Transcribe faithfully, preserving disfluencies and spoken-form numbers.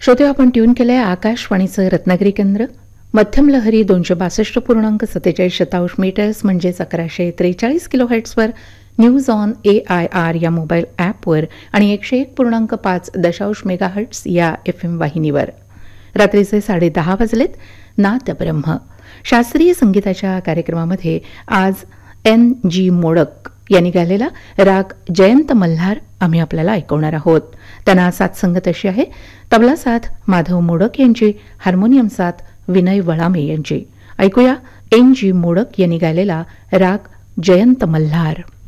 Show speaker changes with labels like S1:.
S1: श्रोते, आपण ट्यून केलंय आकाशवाणीचं रत्नागिरी केंद्र. मध्यम लहरी दोनशे बासष्ट पूर्णांक सत्तेचाळीस शतांश मीटर्स म्हणजेच अकराशे त्रेचाळीस kilo हर्ट्सवर news on A I R या मोबाईल ॲपवर आणि एकशे एक पूर्णांक पाच दशांश मेगा हर्ट्स या एफ एम वाहिनीवर. रात्रीचे साडे दहा वाजलेत. नादब्रह्म शास्त्रीय संगीताच्या कार्यक्रमामध्ये आज एन जी मोडक यांनी गायलेला राग जयंत मल्हार आम्ही आपल्याला ऐकवणार आहोत. त्यांना साथ संगत अशी आहे तबला साथ माधव मोडक यांची, हार्मोनियम साथ विनय वळामे यांची. ऐकूया एन जी मोडक यांनी गायलेला राग जयंत मल्हार.